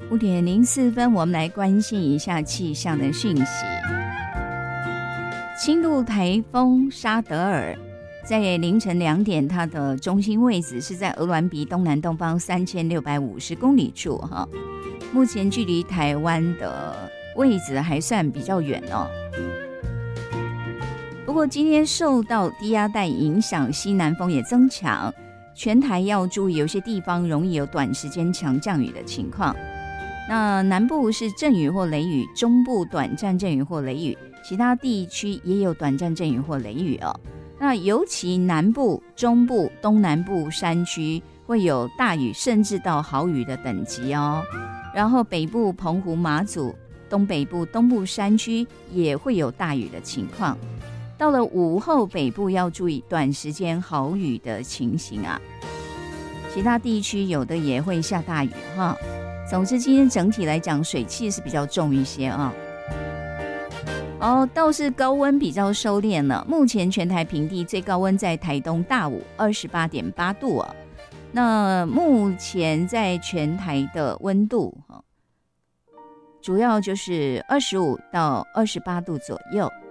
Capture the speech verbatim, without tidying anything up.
五点零四分，我们来关心一下气象的讯息。轻度台风沙德尔在凌晨两点，它的中心位置是在鹅銮鼻东南东方三千六百五十公里处哈，目前距离台湾的位置还算比较远哦。不过今天受到低压带影响，西南风也增强，全台要注意有些地方容易有短时间强降雨的情况。那南部是阵雨或雷雨，中部短暂阵雨或雷雨，其他地区也有短暂阵雨或雷雨哦。那尤其南部、中部、东南部山区会有大雨，甚至到豪雨的等级哦。然后北部、澎湖、马祖、东北部、东部山区也会有大雨的情况。到了午后，北部要注意短时间豪雨的情形啊。其他地区有的也会下大雨哈。总之今天整体来讲水汽是比较重一些啊。哦，倒是高温比较收敛了，目前全台平地最高温在台东大武 二十八点八度啊。那目前在全台的温度主要就是二十五到二十八度左右。